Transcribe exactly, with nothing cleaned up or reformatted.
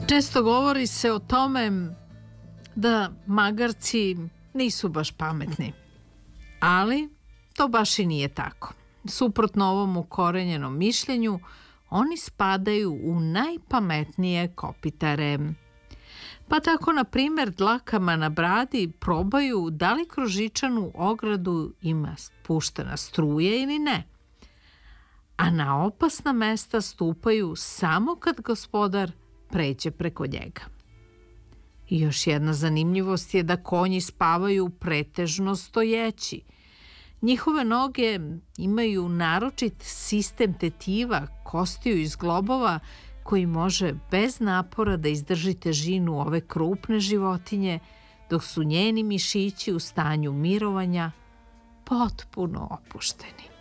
Često govori se o tome da magarci nisu baš pametni, ali to baš i nije tako. Suprotno ovom ukorenjenom mišljenju, oni spadaju u najpametnije kopitare. Pa tako, na primjer, dlakama na bradi probaju da li kroz žičanu ogradu ima puštena struje ili ne. A na opasna mesta stupaju samo kad gospodar pređe preko njega. I još jedna zanimljivost je da konji spavaju pretežno stojeći. Njihove noge imaju naročit sistem tetiva kostiju iz globova koji može bez napora da izdrži težinu ove krupne životinje, dok su njeni mišići u stanju mirovanja potpuno opušteni.